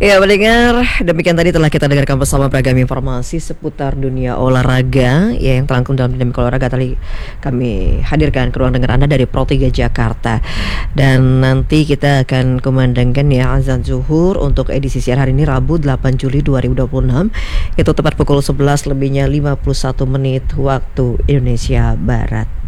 Ya, mendengar demikian tadi telah kita dengarkan bersama beragam informasi seputar dunia olahraga ya, yang terangkum dalam Dinamika Olahraga tadi kami hadirkan ke ruang dengar Anda dari Pro 3 Jakarta. Dan nanti kita akan kumandangkan ya azan zuhur untuk edisi siang hari ini Rabu 8 Juli 2026. Itu tepat pukul 11 lebihnya 51 menit waktu Indonesia Barat.